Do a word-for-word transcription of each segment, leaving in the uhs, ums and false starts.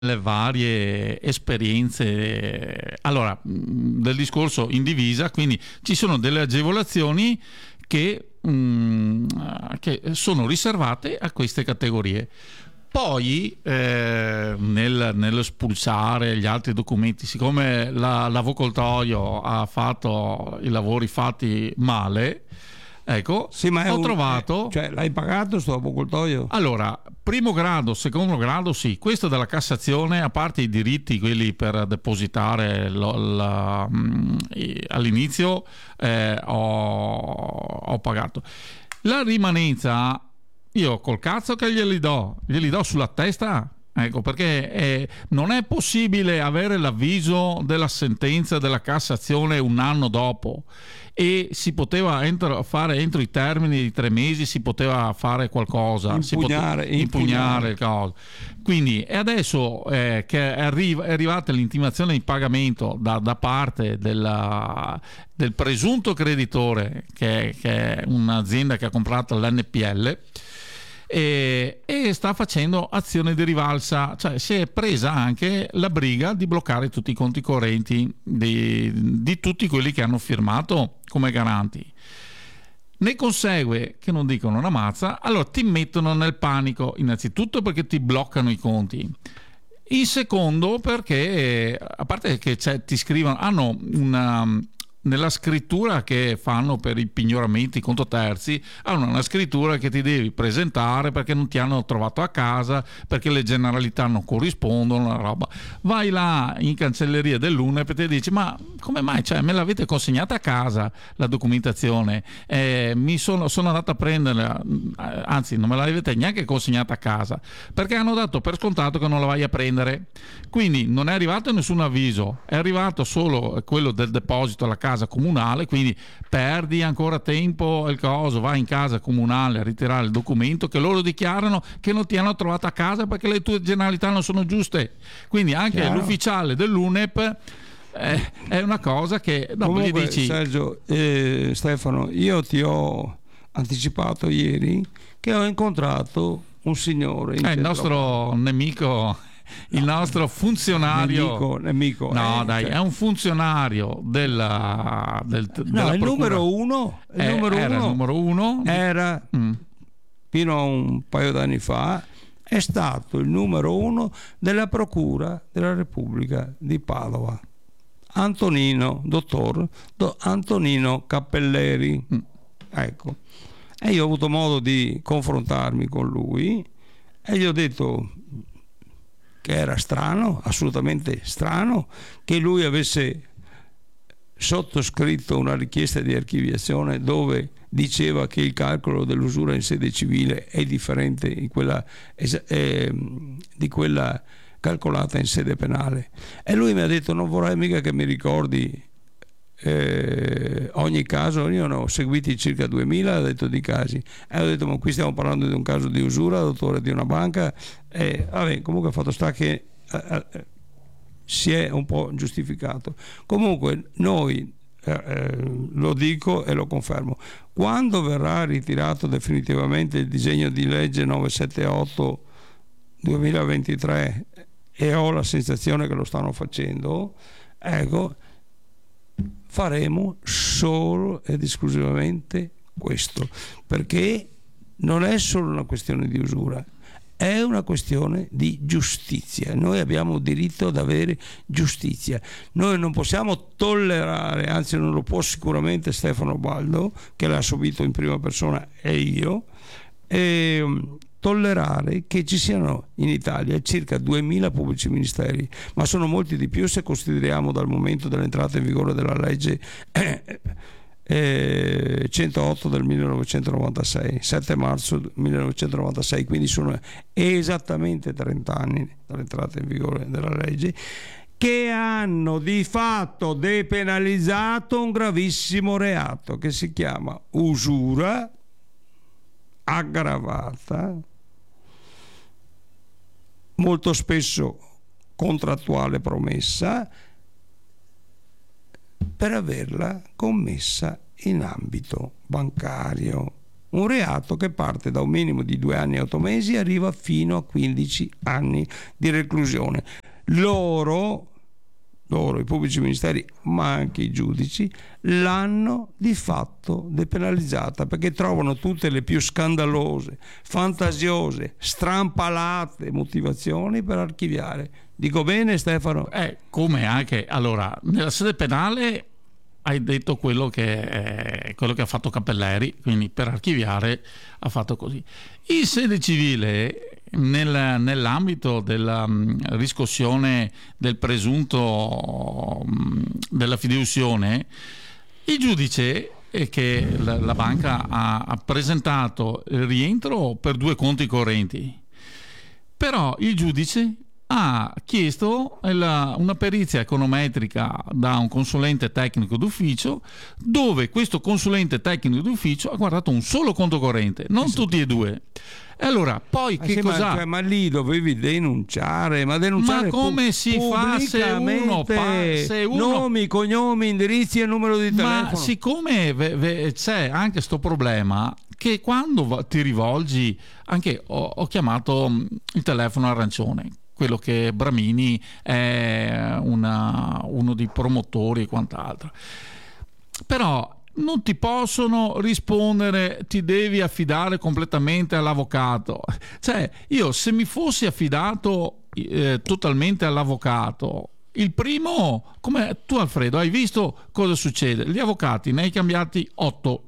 le varie esperienze, allora, del discorso in divisa, quindi ci sono delle agevolazioni che, mh, che sono riservate a queste categorie. Poi eh, nel, nello spulciare gli altri documenti, siccome la, l'avocoltoio ha fatto i lavori fatti male, ecco, sì, ma è ho un, trovato... Eh, cioè, l'hai pagato sto avocoltoio? Allora, primo grado, secondo grado, sì. Questo della Cassazione, a parte i diritti, quelli per depositare lo, la, mh, all'inizio, eh, ho, ho pagato. La rimanenza, io col cazzo che glieli do, glieli do sulla testa. Ecco, perché eh, non è possibile avere l'avviso della sentenza della Cassazione un anno dopo, e si poteva entro, fare entro i termini di tre mesi, si poteva fare qualcosa, impugnare, si pote- impugnare, impugnare. Cosa. Quindi e adesso eh, che è, arri- è arrivata l'intimazione di pagamento da, da parte della, del presunto creditore, che, che è un'azienda che ha comprato l'N P L, E, e sta facendo azione di rivalsa, cioè si è presa anche la briga di bloccare tutti i conti correnti di, di tutti quelli che hanno firmato come garanti. Ne consegue che non dicono una mazza, allora ti mettono nel panico, innanzitutto perché ti bloccano i conti, in secondo perché, a parte che c'è, ti scrivono, hanno una... nella scrittura che fanno per i pignoramenti conto terzi, hanno una scrittura che ti devi presentare perché non ti hanno trovato a casa, perché le generalità non corrispondono, una roba. Vai là in cancelleria dell'U N E P e ti dici: ma come mai, cioè, me l'avete consegnata a casa la documentazione, eh, mi sono, sono andato a prenderla, anzi non me l'avete neanche consegnata a casa, perché hanno dato per scontato che non la vai a prendere. Quindi non è arrivato nessun avviso, è arrivato solo quello del deposito alla casa comunale, quindi perdi ancora tempo, il coso, vai in casa comunale a ritirare il documento che loro dichiarano che non ti hanno trovato a casa perché le tue generalità non sono giuste. Quindi anche Chiaro. l'ufficiale dell'U N E P eh, è una cosa che dopo Comunque, gli dici... Sergio, eh, Stefano, io ti ho anticipato ieri che ho incontrato un signore in è il centro- nostro nemico, il nostro funzionario, nemico, nemico no eh, dai, cioè- è un funzionario della, del, no, della il procura. numero uno, il Eh, numero era uno il numero uno era Mm. fino a un paio d'anni fa è stato il numero uno della Procura della Repubblica di Padova, Antonino, dottor do- Antonino Cappelleri. Mm. Ecco, e io ho avuto modo di confrontarmi con lui e gli ho detto che era strano, assolutamente strano, che lui avesse sottoscritto una richiesta di archiviazione dove diceva che il calcolo dell'usura in sede civile è differente in quella, eh, di quella calcolata in sede penale. E lui mi ha detto: non vorrei mica che mi ricordi eh, ogni caso. Io ne ho seguiti circa duemila, ha detto, di casi, e ho detto: ma qui stiamo parlando di un caso di usura, dottore, di una banca. E vabbè, comunque fatto sta che eh, eh, si è un po' giustificato. Comunque noi eh, eh, lo dico e lo confermo: quando verrà ritirato definitivamente il disegno di legge novecentosettantotto duemilaventitré, e ho la sensazione che lo stanno facendo, ecco, faremo solo ed esclusivamente questo, perché non è solo una questione di usura, è una questione di giustizia. Noi abbiamo diritto ad avere giustizia, noi non possiamo tollerare, anzi non lo può sicuramente Stefano Baldo, che l'ha subito in prima persona, e io, e tollerare che ci siano in Italia circa duemila pubblici ministeri, ma sono molti di più se consideriamo dal momento dell'entrata in vigore della legge eh, eh, centootto del millenovecentonovantasei, sette marzo millenovecentonovantasei, quindi sono esattamente trenta anni dall'entrata in vigore della legge, che hanno di fatto depenalizzato un gravissimo reato che si chiama usura aggravata, molto spesso contrattuale promessa, per averla commessa in ambito bancario. un reato che parte da un minimo di due anni e otto mesi e arriva fino a quindici anni di reclusione. Loro loro, i pubblici ministeri, ma anche i giudici, l'hanno di fatto depenalizzata, perché trovano tutte le più scandalose, fantasiose, strampalate motivazioni per archiviare. Dico bene, Stefano? Eh, come anche, allora, nella sede penale hai detto quello che, è, quello che ha fatto Cappelleri, quindi per archiviare ha fatto così. In sede civile, nel, nell'ambito della um, riscossione del presunto um, della fideiussione, il giudice eh, che la, la banca ha, ha presentato il rientro per due conti correnti, però il giudice ha chiesto la, una perizia econometrica da un consulente tecnico d'ufficio, dove questo consulente tecnico d'ufficio ha guardato un solo conto corrente, non esatto. tutti e due. E allora, poi ah, che sì, cosa... Ma, cioè, ma lì dovevi denunciare, ma denunciare... Ma come pu- si fa se uno, pa- se uno... Nomi, cognomi, indirizzi e numero di telefono? Ma siccome ve- ve- c'è anche sto problema, che quando ti rivolgi... Anche ho, ho chiamato il telefono arancione, quello che Bramini è una, uno dei promotori e quant'altro. Però non ti possono rispondere, ti devi affidare completamente all'avvocato. Cioè, io se mi fossi affidato eh, totalmente all'avvocato, il primo, come tu Alfredo, hai visto cosa succede? Gli avvocati ne hai cambiati otto.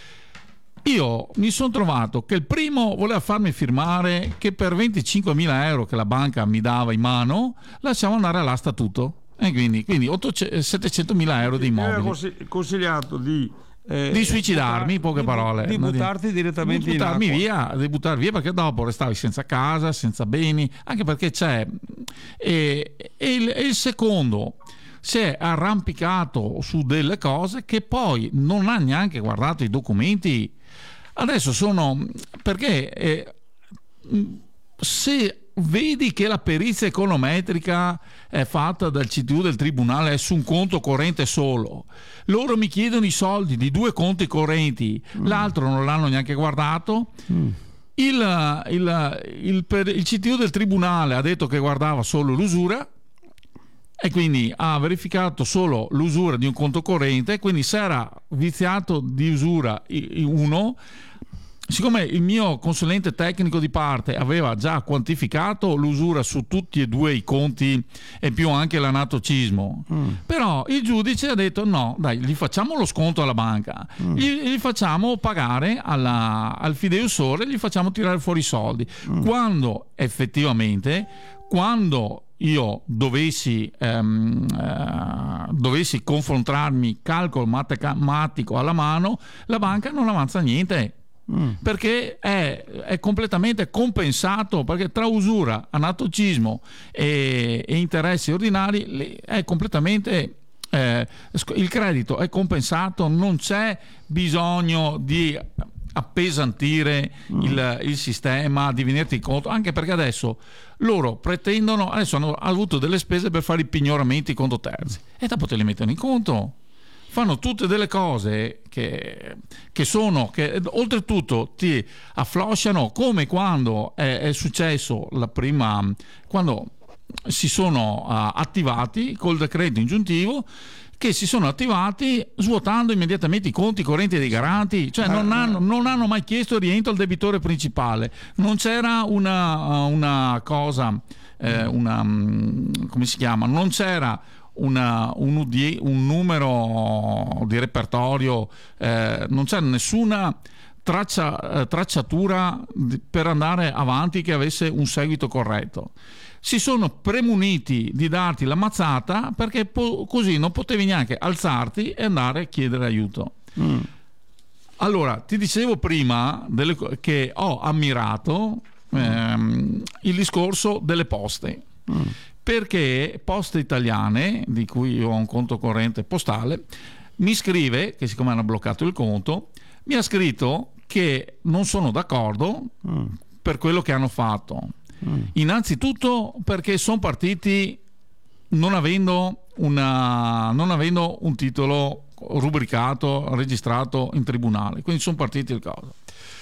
Io mi sono trovato che il primo voleva farmi firmare che per venticinquemila euro che la banca mi dava in mano lasciavo andare all'asta tutto, e quindi, quindi settecentomila euro di immobili. Mi aveva consigliato di eh, di suicidarmi, in poche di, parole, di buttarti direttamente di buttarmi in via, di buttarmi via, perché dopo restavi senza casa, senza beni, anche perché c'è e, e, il, e il secondo si è arrampicato su delle cose che poi non ha neanche guardato i documenti. Adesso sono perché eh, se vedi che la perizia econometrica è fatta dal C T U del tribunale, è su un conto corrente solo, loro mi chiedono i soldi di due conti correnti, mm. l'altro non l'hanno neanche guardato. mm. il, il, il, il, il C T U del tribunale ha detto che guardava solo l'usura e quindi ha verificato solo l'usura di un conto corrente, quindi se era viziato di usura uno, siccome il mio consulente tecnico di parte aveva già quantificato l'usura su tutti e due i conti e più anche l'anatocismo, mm. però il giudice ha detto no, dai, gli facciamo lo sconto alla banca, mm. gli, gli facciamo pagare alla, al fideiussore, gli facciamo tirare fuori i soldi. Mm. Quando effettivamente, quando io dovessi, ehm, eh, dovessi confrontarmi calcolo matematico alla mano, la banca non avanza niente. Mm. Perché è, è completamente compensato, perché tra usura, anatocismo e, e interessi ordinari è completamente eh, il credito è compensato, non c'è bisogno di appesantire mm. il, il sistema, di venirti conto, anche perché adesso loro pretendono, adesso hanno avuto delle spese per fare i pignoramenti conto terzi e dopo te li mettono in conto. Fanno tutte delle cose che, che sono, che oltretutto ti afflosciano, come quando è, è successo la prima, quando si sono uh, attivati col decreto ingiuntivo, che si sono attivati svuotando immediatamente i conti correnti dei garanti, cioè non hanno, non hanno mai chiesto il rientro al debitore principale, non c'era una, una cosa, eh, una, come si chiama, non c'era Una, un, U D, un numero di repertorio, eh, non c'è nessuna traccia, eh, tracciatura di, per andare avanti che avesse un seguito corretto. Si sono premuniti di darti la mazzata perché po- così non potevi neanche alzarti e andare a chiedere aiuto. Mm. Allora, ti dicevo prima delle, che ho ammirato ehm, il discorso delle poste. Mm. Perché Poste Italiane, di cui io ho un conto corrente postale, mi scrive, che siccome hanno bloccato il conto, mi ha scritto che non sono d'accordo mm. per quello che hanno fatto. Mm. Innanzitutto perché sono partiti non avendo, una, non avendo un titolo rubricato, registrato in tribunale, quindi sono partiti il caso.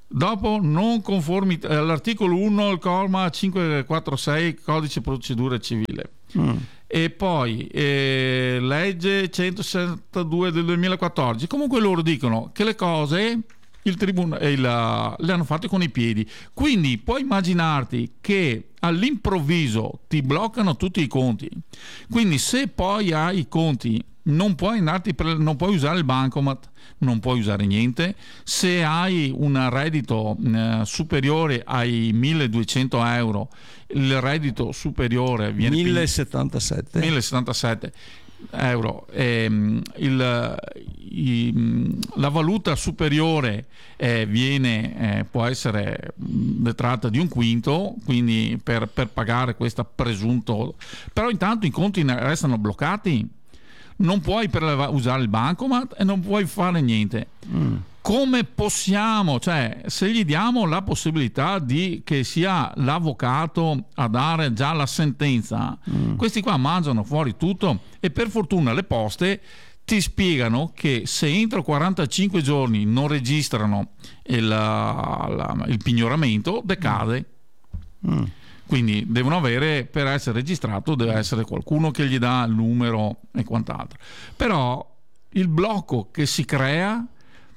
Dopo non conformità all'articolo uno, il comma cinquecentoquarantasei codice procedura civile. Mm. E poi eh, legge centosessantadue del duemilaquattordici. Comunque loro dicono che le cose il tribunale il, le hanno fatte con i piedi. Quindi puoi immaginarti che all'improvviso ti bloccano tutti i conti. Quindi se poi hai i conti non puoi andarti per, non puoi usare il bancomat, non puoi usare niente. Se hai un reddito eh, superiore ai milleduecento euro, il reddito superiore viene millesettantasette millesettantasette euro, ehm, il, i, la valuta superiore eh, viene eh, può essere detratta di un quinto, quindi per, per pagare questo presunto, però intanto i conti restano bloccati. Non puoi preleva- usare il bancomat e non puoi fare niente. Mm. Come possiamo, cioè, se gli diamo la possibilità di che sia l'avvocato a dare già la sentenza, mm. questi qua mangiano fuori tutto. E per fortuna le poste ti spiegano che se entro quarantacinque giorni non registrano il, la, il pignoramento, decade. Mm. Quindi devono avere, per essere registrato deve essere qualcuno che gli dà il numero e quant'altro. Però il blocco che si crea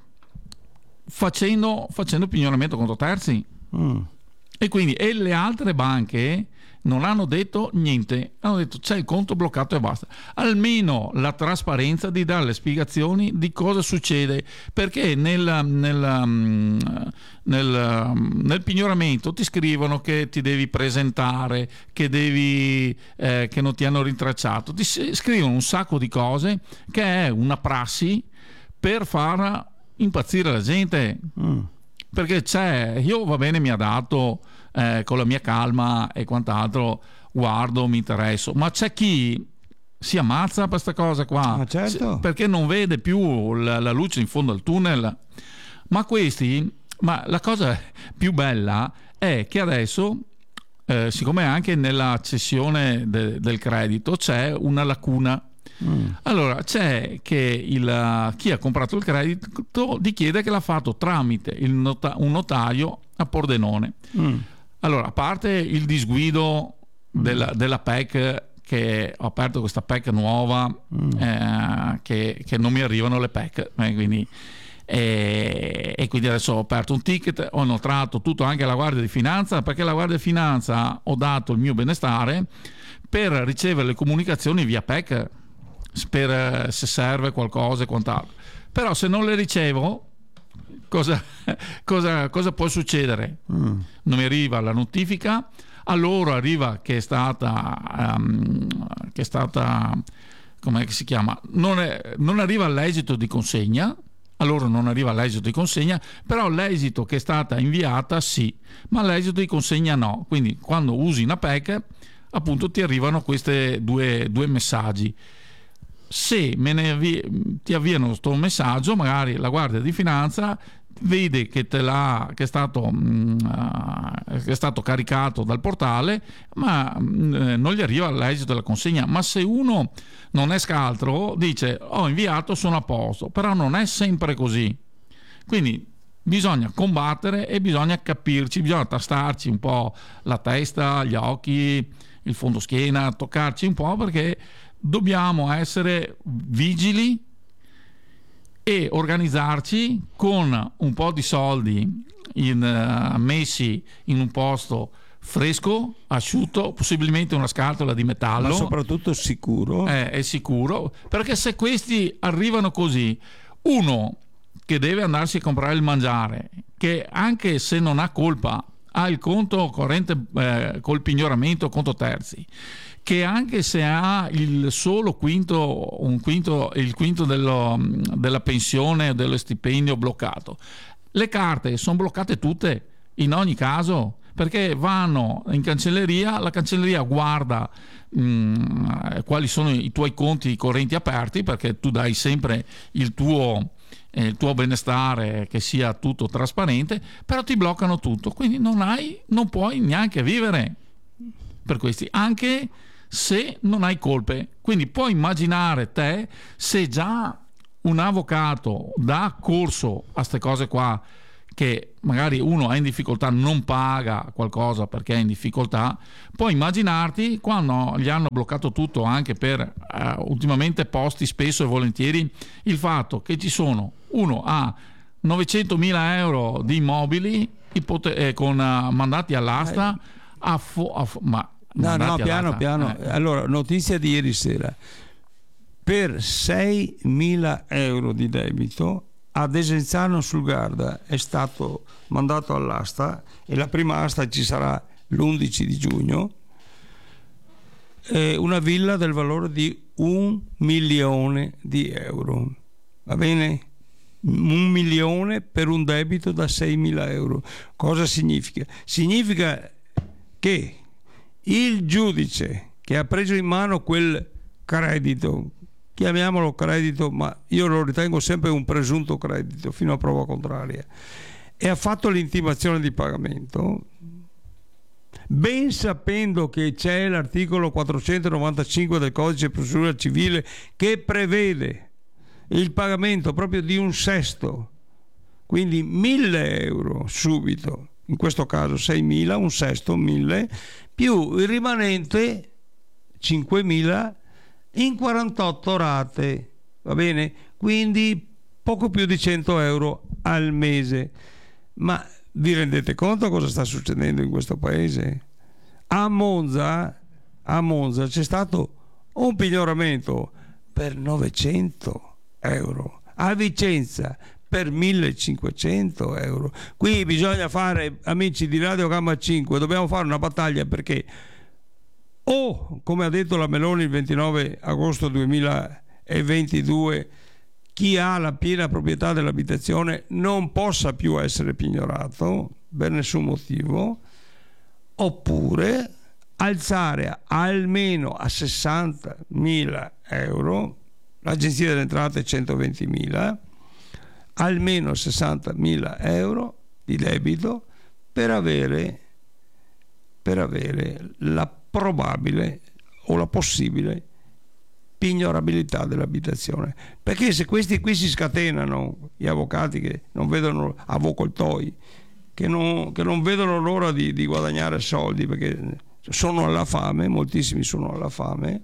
facendo, facendo pignoramento contro terzi. Mm. E quindi e le altre banche non hanno detto niente, hanno detto c'è il conto bloccato e basta. Almeno la trasparenza di dare le spiegazioni di cosa succede, perché nel, nel, nel, nel pignoramento ti scrivono che ti devi presentare, che devi eh, che non ti hanno rintracciato, ti scrivono un sacco di cose che è una prassi per far impazzire la gente. Mm. Perché c'è, io va bene, mi adatto eh, con la mia calma e quant'altro, guardo, mi interesso, ma c'è chi si ammazza per questa cosa qua. Ah, certo. Perché non vede più la, la luce in fondo al tunnel. Ma questi, ma la cosa più bella è che adesso eh, siccome anche nella cessione de, del credito c'è una lacuna. Mm. Allora c'è che il, chi ha comprato il credito ti chiede che l'ha fatto tramite il nota, un notaio a Pordenone. Mm. Allora, a parte il disguido mm. della, della P E C, che ho aperto questa P E C nuova, mm. eh, che, che non mi arrivano le P E C, eh, quindi, eh, e quindi adesso ho aperto un ticket, ho inoltrato tutto anche alla Guardia di Finanza, perché la Guardia di Finanza ho dato il mio benestare per ricevere le comunicazioni via P E C, per se serve qualcosa e quant'altro. Però se non le ricevo, cosa, cosa, cosa può succedere? Mm. Non mi arriva la notifica, a loro arriva che è stata um, che è stata com'è che si chiama? Non, è, non arriva l'esito di consegna, a loro non arriva l'esito di consegna, però l'esito che è stata inviata sì, ma l'esito di consegna no. Quindi quando usi una P E C, appunto ti arrivano questi due, due messaggi. Se me ne avvi- ti avviano questo messaggio, magari la Guardia di Finanza vede che, te l'ha, che, è stato, mh, uh, che è stato caricato dal portale, ma mh, non gli arriva l'esito della consegna. Ma se uno non è scaltro, dice ho inviato, sono a posto, però non è sempre così. Quindi bisogna combattere e bisogna capirci, bisogna tastarci un po' la testa, gli occhi, il fondo schiena, toccarci un po', perché dobbiamo essere vigili e organizzarci con un po' di soldi in, uh, messi in un posto fresco, asciutto, possibilmente una scatola di metallo, ma soprattutto sicuro. Eh, è sicuro, perché se questi arrivano così, uno che deve andarsi a comprare il mangiare, che anche se non ha colpa ha il conto corrente eh, col pignoramento conto terzi, che anche se ha il solo quinto, un quinto, il quinto dello, della pensione o dello stipendio bloccato, le carte sono bloccate tutte in ogni caso, perché vanno in cancelleria, la cancelleria guarda mh, quali sono i tuoi conti correnti aperti, perché tu dai sempre il tuo eh, il tuo benestare, che sia tutto trasparente, però ti bloccano tutto, quindi non hai non puoi neanche vivere per questi, anche se non hai colpe. Quindi puoi immaginare te, se già un avvocato dà corso a queste cose qua, che magari uno è in difficoltà, non paga qualcosa perché è in difficoltà, puoi immaginarti quando gli hanno bloccato tutto anche per eh, ultimamente posti spesso e volentieri, il fatto che ci sono uno a novecentomila euro di immobili ipote- eh, con uh, mandati all'asta a, fo- a fo- ma no no piano all'asta. piano eh. Allora, notizia di ieri sera: per seimila euro di debito a Desenzano sul Garda è stato mandato all'asta, e la prima asta ci sarà l'undici di giugno, eh, una villa del valore di un milione di euro, va bene? Un milione per un debito da seimila euro. Cosa significa? Significa che il giudice che ha preso in mano quel credito, chiamiamolo credito, ma io lo ritengo sempre un presunto credito fino a prova contraria, e ha fatto l'intimazione di pagamento, ben sapendo che c'è l'articolo quattrocentonovantacinque del codice di procedura civile che prevede il pagamento proprio di un sesto, quindi mille euro subito, in questo caso seimila, un sesto, mille, più il rimanente cinquemila in quarantotto rate, va bene? Quindi poco più di cento euro al mese. Ma vi rendete conto cosa sta succedendo in questo paese? A Monza, a Monza c'è stato un pignoramento per novecento euro, a Vicenza per millecinquecento euro. Qui bisogna fare, amici di Radio Gamma cinque, dobbiamo fare una battaglia, perché o, come ha detto la Meloni il ventinove agosto duemilaventidue, chi ha la piena proprietà dell'abitazione non possa più essere pignorato per nessun motivo, oppure alzare almeno a sessantamila euro, l'Agenzia delle Entrate centoventimila, almeno sessantamila euro di debito per avere, per avere la probabile o la possibile pignorabilità dell'abitazione. Perché se questi qui si scatenano, gli avvocati che non vedono, avvocoltoi che non, che non vedono l'ora di, di guadagnare soldi, perché sono alla fame, moltissimi sono alla fame,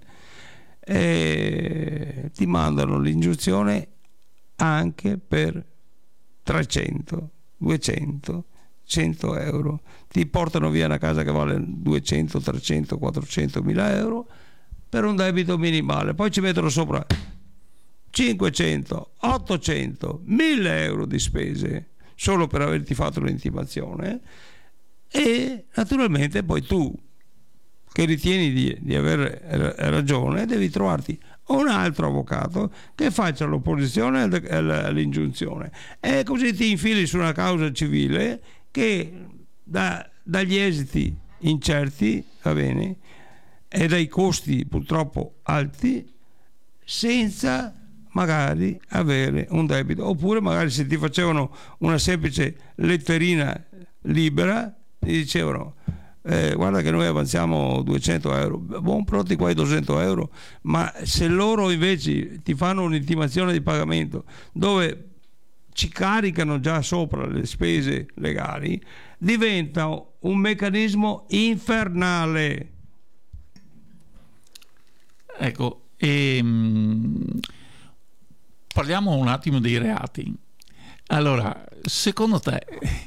e ti mandano l'ingiunzione anche per trecento, duecento, cento euro, ti portano via una casa che vale duecento, trecento, quattrocento mila euro per un debito minimale, poi ci mettono sopra cinquecento, ottocento, mille euro di spese solo per averti fatto l'intimazione, e naturalmente poi tu, che ritieni di, di aver ragione, devi trovarti un altro avvocato che faccia l'opposizione all'ingiunzione, e così ti infili su una causa civile che da, dagli esiti incerti, va bene, e dai costi purtroppo alti, senza magari avere un debito. Oppure magari se ti facevano una semplice letterina libera, ti dicevano Eh, guarda che noi avanziamo duecento euro, buon pronti qua i duecento euro, ma se loro invece ti fanno un'intimazione di pagamento dove ci caricano già sopra le spese legali, diventa un meccanismo infernale. Ecco, ehm, parliamo un attimo dei reati. Allora, secondo te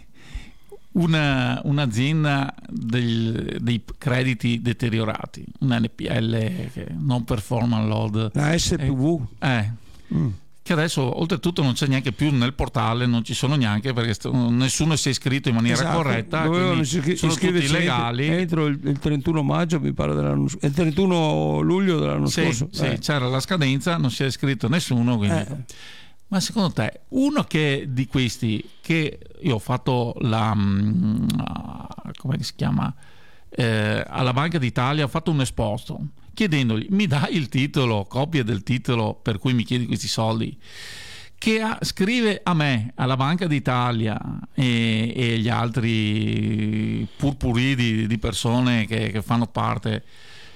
Una, un'azienda del, dei crediti deteriorati, un N P L che non performa load, la S P V, eh, mm. che adesso oltretutto non c'è neanche più nel portale, non ci sono neanche perché st- nessuno si è iscritto in maniera esatto, corretta, dovevano quindi sono tutti illegali entro il, il trentuno maggio, mi pare, dell'anno, il trentuno luglio dell'anno sì, scorso sì, eh. c'era la scadenza, non si è iscritto nessuno, quindi eh. Ma secondo te, uno che di questi, che io ho fatto la, come si chiama, eh, alla Banca d'Italia, ho fatto un esposto chiedendogli: mi dai il titolo, copia del titolo per cui mi chiedi questi soldi, che ha, scrive a me, alla Banca d'Italia e, e gli altri purpurì di, di persone che, che fanno parte,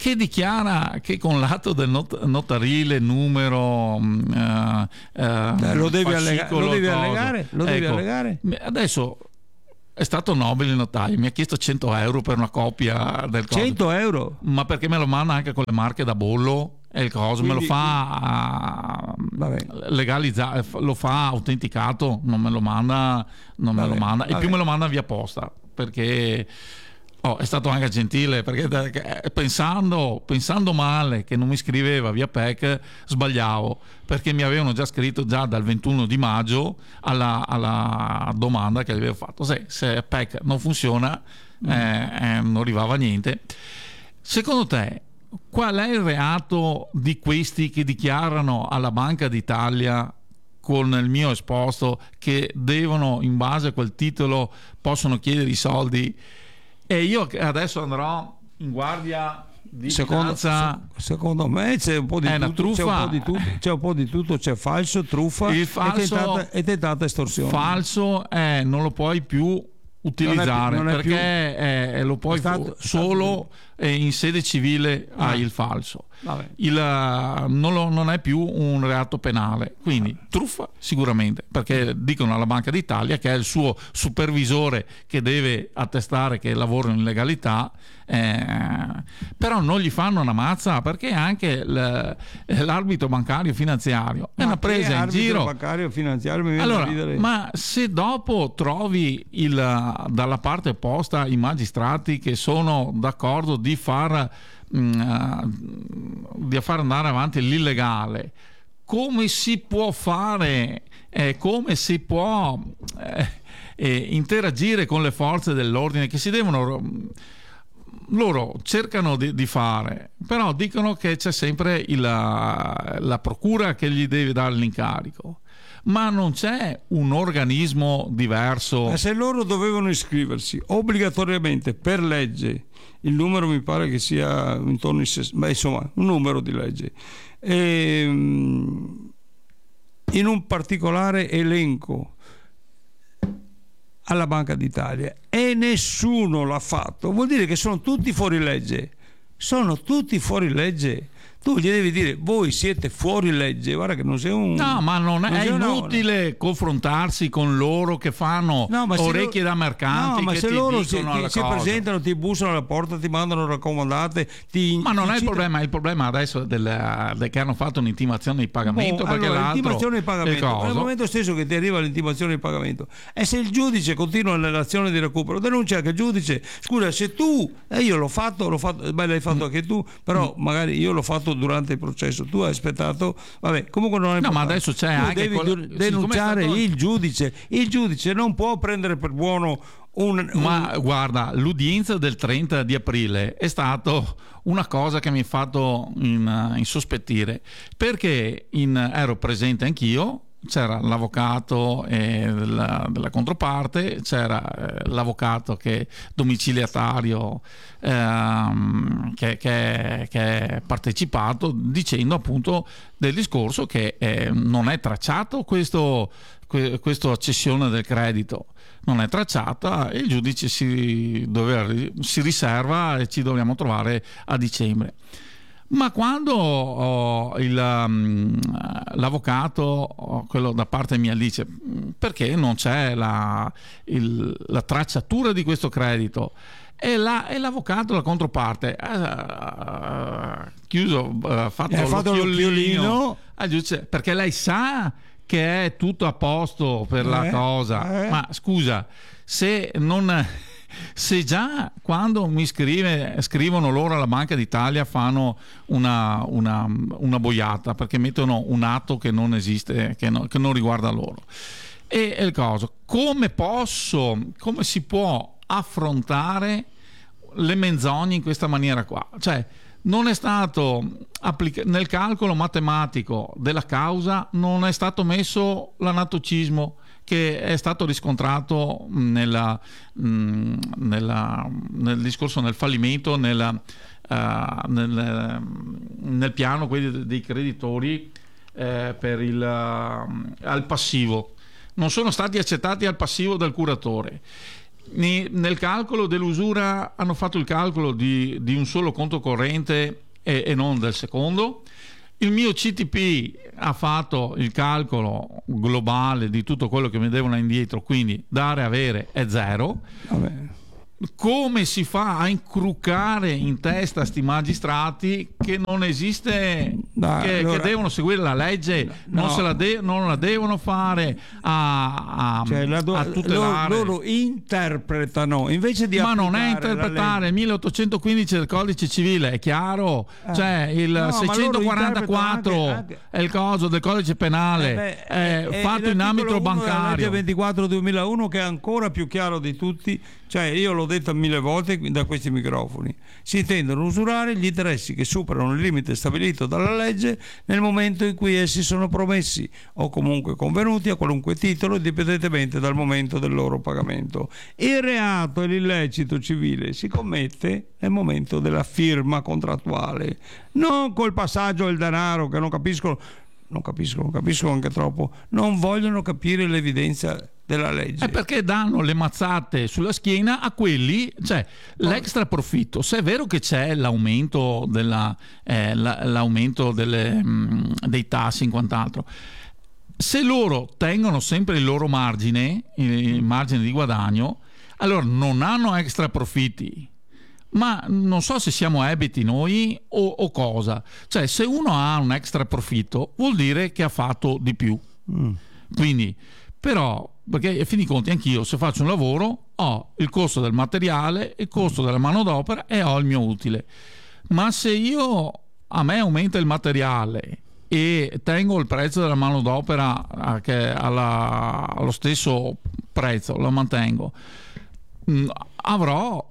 che dichiara che con l'atto del not- notarile numero uh, uh, lo devi, allega- lo devi allegare, lo devi ecco, allegare. Adesso è stato nobile il notaio, mi ha chiesto cento euro per una copia del coso. cento euro? Ma perché me lo manda anche con le marche da bollo e il coso. Quindi, me lo fa legalizzato, lo fa autenticato, non me lo manda, non vabbè, me lo manda vabbè. E più me lo manda via posta, perché oh, è stato anche gentile, perché pensando, pensando male che non mi scriveva via P E C, sbagliavo, perché mi avevano già scritto già dal ventuno di maggio alla, alla domanda che avevo fatto. Se, se P E C non funziona, mm. eh, eh, non arrivava niente. Secondo te qual è il reato di questi che dichiarano alla Banca d'Italia con il mio esposto che devono, in base a quel titolo, possono chiedere i soldi? E io adesso andrò in guardia di secondo, finanza. Secondo me c'è un po' di, tutto, c'è un po' di tutto, c'è un po' di tutto, c'è falso, truffa il falso, e, tentata, e tentata estorsione. Falso è non lo puoi più utilizzare, non è, non è perché più, è, lo puoi stato, solo stato, in sede civile ah. hai il falso. Il, non, lo, non è più un reato penale, quindi ah. truffa sicuramente, perché dicono alla Banca d'Italia che è il suo supervisore che deve attestare che lavora in legalità, eh, però non gli fanno una mazza, perché anche l'arbitro bancario finanziario è ma una presa in giro. Bancario finanziario mi allora, ridere. Ma se dopo trovi il, dalla parte opposta i magistrati che sono d'accordo di far di far andare avanti l'illegale, come si può fare, eh, come si può eh, eh, interagire con le forze dell'ordine che si devono, loro cercano di, di fare, però dicono che c'è sempre il, la, la procura che gli deve dare l'incarico, ma non c'è un organismo diverso. Ma se loro dovevano iscriversi obbligatoriamente per legge, il numero mi pare che sia intorno ai sessanta, ma insomma un numero di legge, e, in un particolare elenco alla Banca d'Italia, e nessuno l'ha fatto, vuol dire che sono tutti fuori legge, sono tutti fuori legge. Tu gli devi dire: voi siete fuori legge, guarda che non sei un... No, ma non è, non è inutile una... confrontarsi con loro che fanno no, orecchie loro... da mercanti. No, ma che se ti loro si, ti, si presentano, ti bussano alla porta, ti mandano raccomandate, ti... Ma non ti è il cita... problema, il problema adesso del, del che hanno fatto un'intimazione di pagamento, oh, perché allora, l'altro... l'intimazione di pagamento, nel momento stesso che ti arriva l'intimazione di pagamento, e se il giudice continua nell'azione di recupero, denuncia anche il giudice: scusa, se tu... Eh, io l'ho fatto, l'ho fatto, beh, l'hai fatto mm. anche tu, però mm. magari io l'ho fatto durante il processo, tu hai aspettato, vabbè, comunque non è no, ma adesso c'è tu anche devi quel... denunciare stato... il giudice il giudice non può prendere per buono un, un... ma guarda, l'udienza del trenta di aprile è stato una cosa che mi ha fatto in, insospettire, perché in, ero presente anch'io, c'era l'avvocato eh, della, della controparte, c'era eh, l'avvocato che domiciliatario ehm, che, che, che è partecipato, dicendo appunto del discorso che eh, non è tracciato questo, que, questa cessione del credito, non è tracciata, e il giudice si, doveva, si riserva e ci dobbiamo trovare a dicembre. Ma quando oh, il, um, l'avvocato, oh, quello da parte mia, dice: perché non c'è la, il, la tracciatura di questo credito, e, la, e l'avvocato, la controparte, ha uh, chiuso, uh, fatto, ha fatto l'occhiolino al giudice, perché lei sa che è tutto a posto per eh, la cosa, eh. Ma scusa, se non... se già quando mi scrive, scrivono loro alla Banca d'Italia fanno una, una, una boiata, perché mettono un atto che non esiste, che, no, che non riguarda loro, e, e il coso, come posso, come si può affrontare le menzogne in questa maniera qua? Cioè, non è stato applica- nel calcolo matematico della causa non è stato messo l'anatocismo che è stato riscontrato nella, mh, nella, nel discorso nel fallimento, nella, uh, nel, nel piano quelli dei creditori eh, per il, uh, al passivo. Non sono stati accettati al passivo del curatore. nel calcolo dell'usura hanno fatto il calcolo di, di un solo conto corrente e, e non del secondo. Il mio C T P ha fatto il calcolo globale di tutto quello che mi devono indietro, quindi dare avere è zero. Vabbè. Come si fa a incruccare in testa a sti magistrati che non esiste, no, che, allora, che devono seguire la legge, no, non, se la de- non la devono fare a, a, cioè la do- a tutelare. Loro, loro interpretano invece di ma non è applicare interpretare il milleottocentoquindici del codice civile, è chiaro, eh. cioè il no, seicentoquarantaquattro anche, anche... è il coso del codice penale, eh beh, è, è, fatto è in ambito bancario. La legge ventiquattro duemilauno che è ancora più chiaro di tutti, cioè io l'ho detto mille volte da questi microfoni, si intendono usurare gli interessi che superano il limite stabilito dalla legge nel momento in cui essi sono promessi o comunque convenuti a qualunque titolo, indipendentemente dal momento del loro pagamento. Il reato e l'illecito civile si commette nel momento della firma contrattuale, non col passaggio del denaro, che non capiscono, non capiscono, capiscono anche troppo, non vogliono capire l'evidenza della legge. È perché danno le mazzate sulla schiena a quelli, cioè l'extra profitto. Se è vero che c'è l'aumento della, eh, la, l'aumento delle, mh, dei tassi in quant'altro, se loro tengono sempre il loro margine, il margine di guadagno, allora non hanno extra profitti. Ma non so se siamo ebeti noi o, o cosa. Cioè, se uno ha un extra profitto vuol dire che ha fatto di più. Mm. Quindi, però, perché a fin dei conti anch'io se faccio un lavoro ho il costo del materiale, il costo della manodopera e ho il mio utile. Ma se io a me aumenta il materiale e tengo il prezzo della manodopera che alla, allo stesso prezzo, lo mantengo, mh, avrò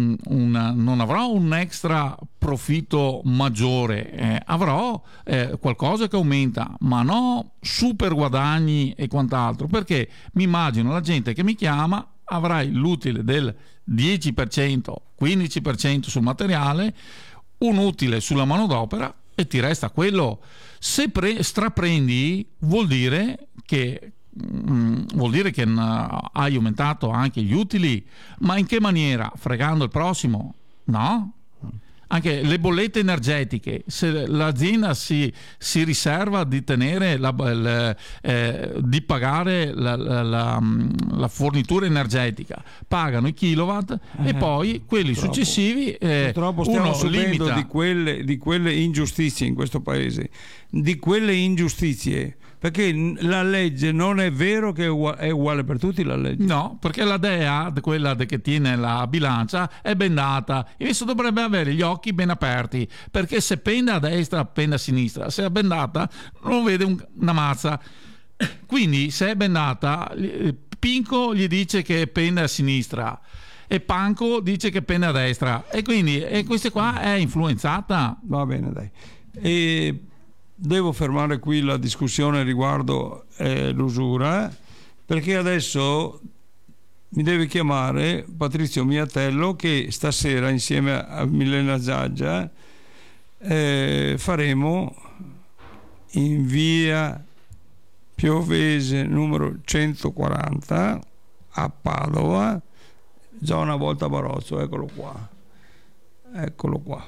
Una, non avrò un extra profitto maggiore, eh, avrò eh, qualcosa che aumenta, ma no super guadagni e quant'altro, perché mi immagino la gente che mi chiama, avrai l'utile del dieci per cento, quindici per cento sul materiale, un utile sulla manodopera e ti resta quello. Se pre- straprendi vuol dire che Mm, vuol dire che hai aumentato anche gli utili, ma in che maniera? Fregando il prossimo? No? Anche le bollette energetiche, se l'azienda si, si riserva di tenere la, la, eh, di pagare la, la, la, la fornitura energetica, pagano i kilowatt eh, e poi quelli purtroppo, successivi eh, purtroppo stiamo uno subendo limita di quelle, di quelle ingiustizie in questo paese, di quelle ingiustizie, perché la legge non è vero che è uguale, è uguale per tutti la legge. No, perché la D E A, quella che tiene la bilancia, è bendata. Invece dovrebbe avere gli occhi ben aperti, perché se pende a destra, pende a sinistra. Se è bendata, non vede un, una mazza. Quindi, se è bendata, Pinco gli dice che pende a sinistra e Panco dice che pende a destra. E quindi, e questa qua è influenzata. Va bene, dai. E... devo fermare qui la discussione riguardo eh, l'usura, perché adesso mi deve chiamare Patrizio Miatello, che stasera insieme a Milena Giaggia eh, faremo in via Piovese numero centoquaranta a Padova, zona Volta Barozzo. Eccolo qua, eccolo qua.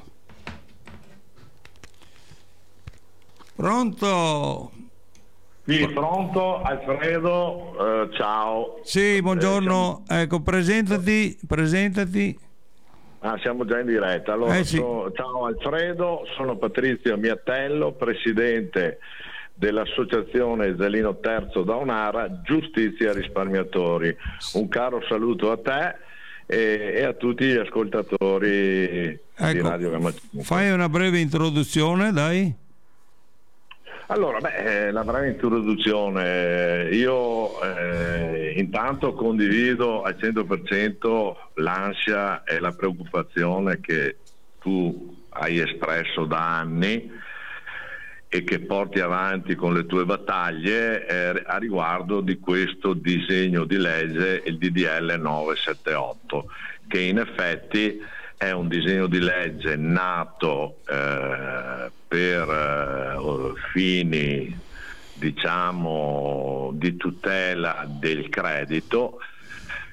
Pronto? Sì, pronto, Alfredo, eh, ciao. Sì, buongiorno, eh, ecco, presentati, presentati. Ah, siamo già in diretta. Allora, eh, sì. so, ciao Alfredo, sono Patrizio Miatello, presidente dell'associazione Zelino Terzo da Onara, Giustizia Risparmiatori. Un caro saluto a te e, e a tutti gli ascoltatori ecco, di Radio Grammatica. Fai una breve introduzione, dai. Allora, beh, la breve introduzione, io eh, intanto condivido al cento per cento l'ansia e la preoccupazione che tu hai espresso da anni e che porti avanti con le tue battaglie eh, a riguardo di questo disegno di legge, il D D L nove sette otto, che in effetti è un disegno di legge nato eh, per eh, fini, diciamo, di tutela del credito,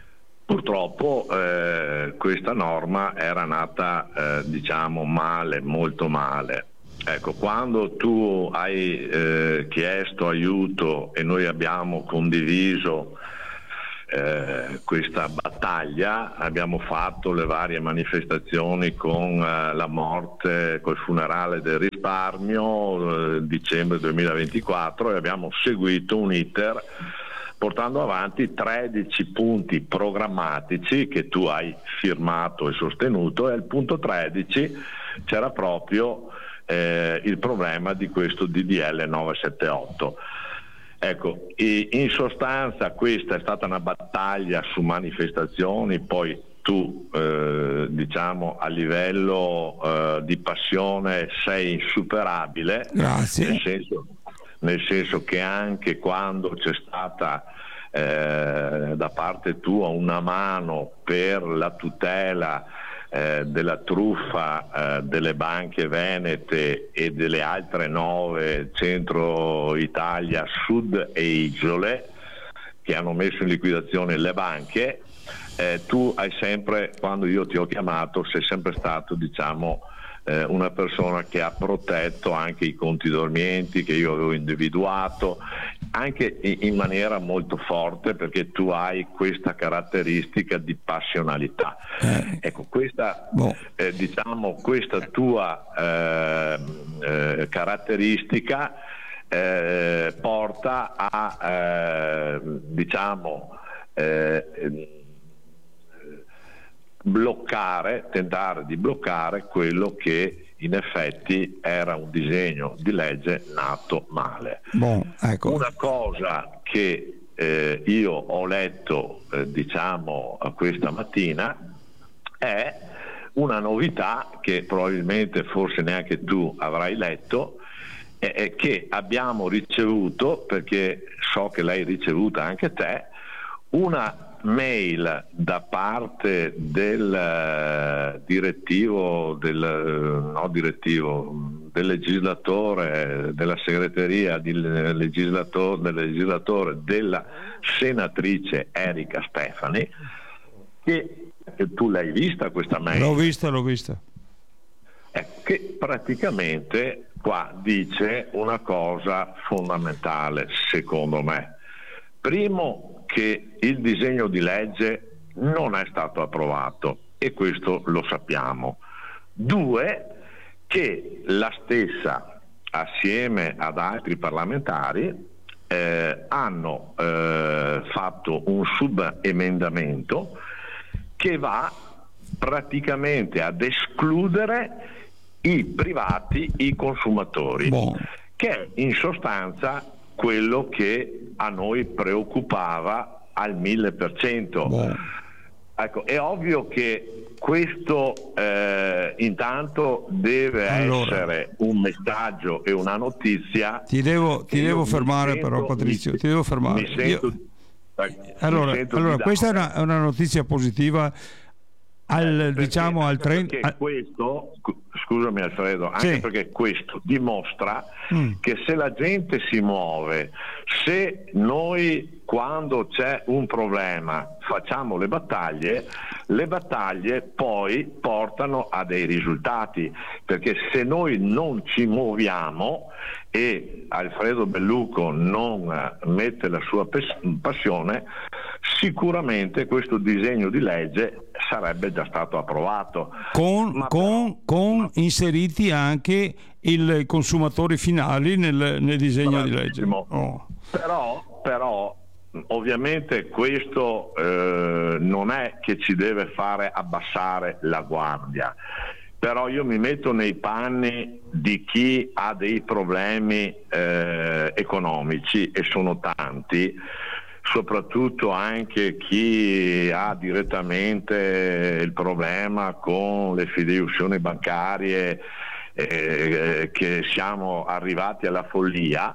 purtroppo eh, questa norma era nata eh, diciamo male, molto male. Ecco, quando tu hai eh, chiesto aiuto e noi abbiamo condiviso eh, questa battaglia, abbiamo fatto le varie manifestazioni con eh, la morte, col funerale del risparmio, eh, dicembre duemilaventiquattro, e abbiamo seguito un iter portando avanti tredici punti programmatici che tu hai firmato e sostenuto, e al punto tredici c'era proprio Eh, il problema di questo D D L novecentosettantotto. Ecco, in sostanza questa è stata una battaglia su manifestazioni, poi tu eh, diciamo a livello eh, di passione sei insuperabile. Grazie. Nel senso, nel senso che anche quando c'è stata eh, da parte tua una mano per la tutela Eh, della truffa eh, delle banche venete e delle altre nove, Centro Italia, Sud e Isole, che hanno messo in liquidazione le banche, eh, tu hai sempre, quando io ti ho chiamato, sei sempre stato diciamo eh, una persona che ha protetto anche i conti dormienti che io avevo individuato, anche in maniera molto forte, perché tu hai questa caratteristica di passionalità. Eh, ecco, questa boh. eh, diciamo questa tua eh, eh, caratteristica eh, porta a eh, diciamo eh, bloccare, tentare di bloccare quello che in effetti era un disegno di legge nato male. Bon, ecco. Una cosa che eh, io ho letto eh, diciamo questa mattina è una novità che probabilmente forse neanche tu avrai letto, è, è che abbiamo ricevuto, perché so che l'hai ricevuta anche te, una mail da parte del uh, direttivo del uh, no direttivo del legislatore, della segreteria di legislatore, del legislatore della senatrice Erika Stefani, che, che tu l'hai vista questa mail? L'ho vista, l'ho vista. Ecco, che praticamente qua dice una cosa fondamentale secondo me. Primo, che il disegno di legge non è stato approvato, e questo lo sappiamo. Due, che la stessa, assieme ad altri parlamentari, eh, hanno eh, fatto un subemendamento che va praticamente ad escludere i privati, i consumatori, bon. Che è in sostanza quello che a noi preoccupava al mille per cento. Wow. Ecco, è ovvio che questo eh, intanto deve allora, essere un messaggio e una notizia. Ti devo, ti devo fermare sento, però Patrizio, mi, ti devo fermare. Mi sento, Io, allora, mi sento allora di questa è una, è una notizia positiva. Al, eh, perché, diciamo al trenta perché questo, scusami Alfredo, anche sì. Perché questo dimostra mm. che se la gente si muove, se noi quando c'è un problema facciamo le battaglie, le battaglie poi portano a dei risultati, perché se noi non ci muoviamo e Alfredo Belluco non mette la sua passione, sicuramente questo disegno di legge sarebbe già stato approvato. Con, ma con, però, con ma... inseriti anche i consumatori finali nel, nel disegno di legge. Oh. Però, però ovviamente questo eh, non è che ci deve fare abbassare la guardia, però io mi metto nei panni di chi ha dei problemi eh, economici, e sono tanti, soprattutto anche chi ha direttamente il problema con le fideiussioni bancarie, eh, che siamo arrivati alla follia.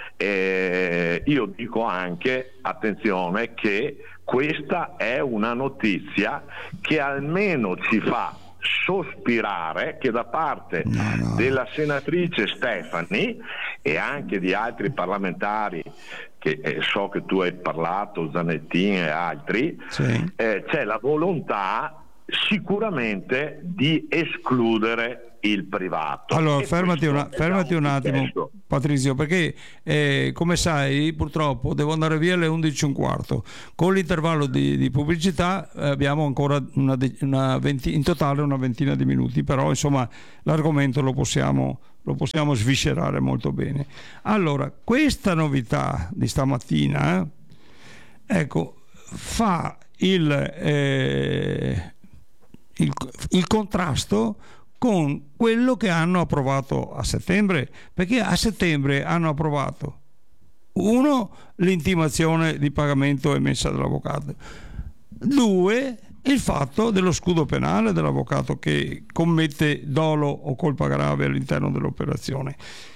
Eh, io dico anche, attenzione, che questa è una notizia che almeno ci fa sospirare che da parte no, no. della senatrice Stefani e anche di altri parlamentari che eh, so che tu hai parlato, Zanettin e altri, sì. eh, c'è la volontà sicuramente di escludere il privato. Allora, e fermati, una, fermati un, un attimo, successo. Patrizio, perché eh, come sai, purtroppo devo andare via alle undici e un quarto. Con l'intervallo di, di pubblicità eh, abbiamo ancora una, una venti, in totale una ventina di minuti, però insomma l'argomento lo possiamo, lo possiamo sviscerare molto bene. Allora, questa novità di stamattina, ecco, fa il, eh, il, il contrasto con quello che hanno approvato a settembre, perché a settembre hanno approvato uno, l'intimazione di pagamento emessa dall'avvocato, due, il fatto dello scudo penale dell'avvocato che commette dolo o colpa grave all'interno dell'operazione.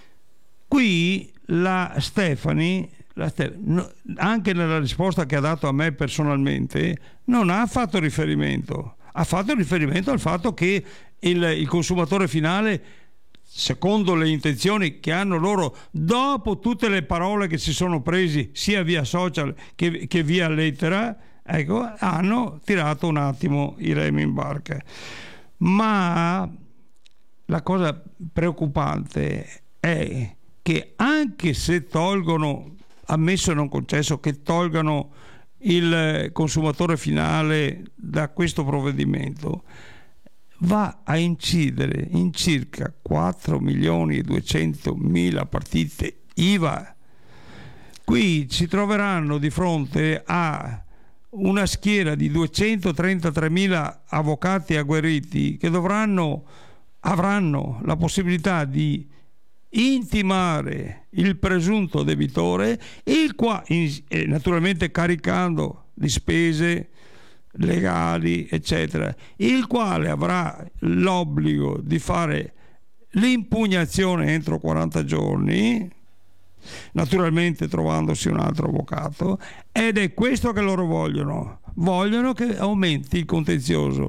Qui la Stefani, la Stefani no, anche nella risposta che ha dato a me personalmente, non ha fatto riferimento ha fatto riferimento al fatto che il, il consumatore finale, secondo le intenzioni che hanno loro, dopo tutte le parole che si sono presi sia via social che, che via lettera, ecco, hanno tirato un attimo i remi in barca. Ma la cosa preoccupante è che anche se tolgono, ammesso e non concesso, che tolgano il consumatore finale da questo provvedimento, va a incidere in circa quattro milioni e duecentomila partite I V A. Qui ci troveranno di fronte a una schiera di duecentotrentatremila avvocati agguerriti che dovranno, avranno la possibilità di intimare il presunto debitore, il quale, naturalmente caricando di spese legali eccetera, il quale avrà l'obbligo di fare l'impugnazione entro quaranta giorni, naturalmente trovandosi un altro avvocato, ed è questo che loro vogliono vogliono che aumenti il contenzioso.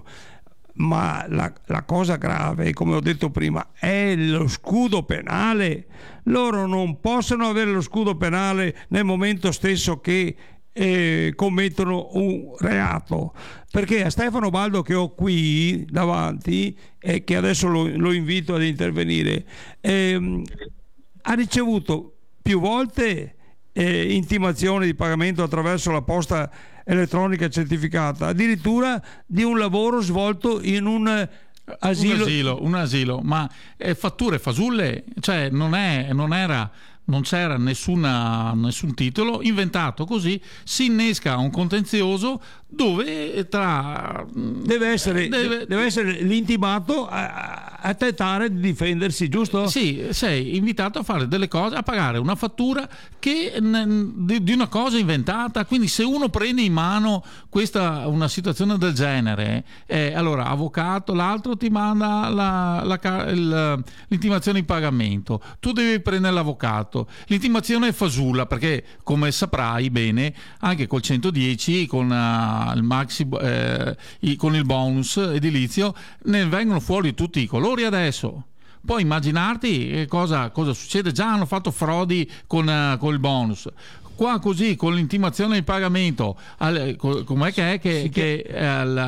Ma la, la cosa grave, come ho detto prima, è lo scudo penale. Loro non possono avere lo scudo penale nel momento stesso che eh, commettono un reato, perché a Stefano Baldo, che ho qui davanti e che adesso lo, lo invito ad intervenire, ehm, ha ricevuto più volte eh, intimazioni di pagamento attraverso la posta elettronica certificata, addirittura di un lavoro svolto in un asilo, un asilo, un asilo. Ma eh, fatture fasulle, cioè non, è, non era non c'era nessuna, nessun titolo, inventato così, si innesca un contenzioso dove tra deve essere, deve, deve essere l'intimato a, a tentare di difendersi, giusto? Sì, sei invitato a fare delle cose, a pagare una fattura che, di, di una cosa inventata. Quindi se uno prende in mano questa, una situazione del genere, eh, allora avvocato, l'altro ti manda la, la, il, l'intimazione di pagamento, tu devi prendere l'avvocato, l'intimazione è fasulla, perché come saprai bene anche col centodieci, con uh, il maxi eh, i, con il bonus edilizio, ne vengono fuori tutti i colori adesso. Puoi immaginarti cosa, cosa succede. Già hanno fatto frodi con, uh, con il bonus. Qua così con l'intimazione di pagamento, al, com'è che è che, sì, che, che al,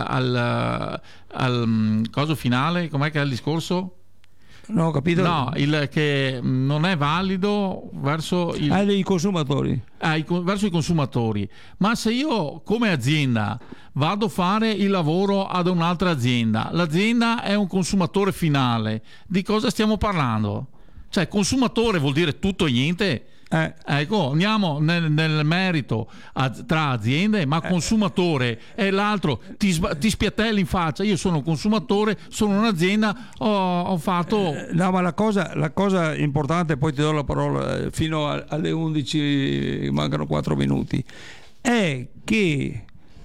al, al coso finale, com'è che è il discorso? No, ho capito. No, il che non è valido verso il, ah, i consumatori. Ah, i, verso i consumatori. Ma se io come azienda vado a fare il lavoro ad un'altra azienda, l'azienda è un consumatore finale, di cosa stiamo parlando? Cioè, consumatore vuol dire tutto e niente? Eh. Ecco, andiamo nel, nel merito a, tra aziende, ma eh. consumatore e l'altro ti, ti spiattelli in faccia. Io sono un consumatore, sono un'azienda, ho, ho fatto eh, no, ma la cosa, la cosa importante, poi ti do la parola fino a, alle undici, mancano quattro minuti, è che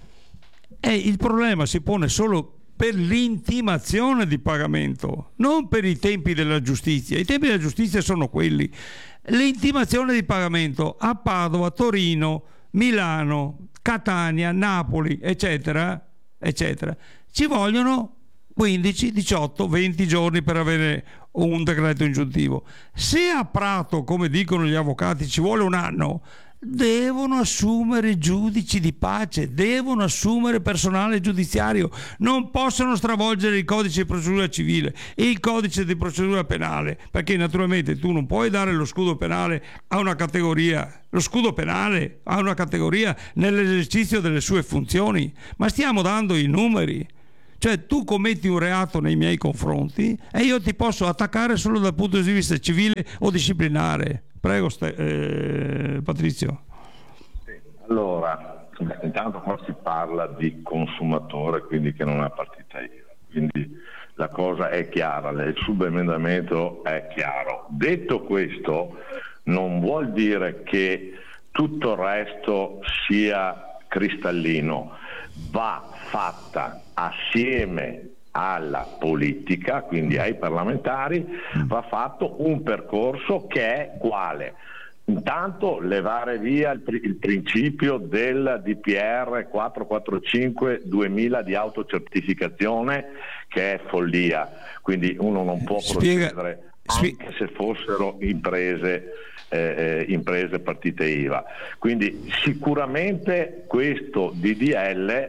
è, il problema si pone solo per l'intimazione di pagamento, non per i tempi della giustizia. I tempi della giustizia sono quelli. L'intimazione di pagamento a Padova, Torino, Milano, Catania, Napoli, eccetera, eccetera, ci vogliono quindici, diciotto, venti giorni per avere un decreto ingiuntivo. Se a Prato, come dicono gli avvocati, ci vuole un anno, devono assumere giudici di pace, devono assumere personale giudiziario, non possono stravolgere il codice di procedura civile e il codice di procedura penale, perché naturalmente tu non puoi dare lo scudo penale a una categoria, lo scudo penale a una categoria nell'esercizio delle sue funzioni, ma stiamo dando i numeri. Cioè tu commetti un reato nei miei confronti e io ti posso attaccare solo dal punto di vista civile o disciplinare. Prego, eh, Patrizio. Allora, intanto qua si parla di consumatore, quindi che non ha partita I V A, quindi la cosa è chiara, il subemendamento è chiaro. Detto questo, non vuol dire che tutto il resto sia cristallino, va fatta assieme alla politica, quindi ai parlamentari, va fatto un percorso che è quale? Intanto levare via il, il principio del D P R quattrocentoquarantacinque duemila di autocertificazione, che è follia, quindi uno non può Spiega, procedere spie- anche se fossero imprese eh, imprese partite I V A. Quindi sicuramente questo D D L